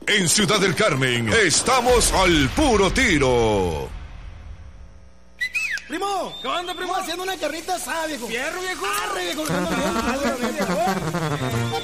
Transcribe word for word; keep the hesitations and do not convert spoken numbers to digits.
En Ciudad del Carmen, estamos al puro tiro. ¡Primo! ¿Qué onda, primo? Estamos haciendo una carnita asada, viejo. ¡Fierro, viejo! ¡Arre, viejo! ¡Arre, viejo!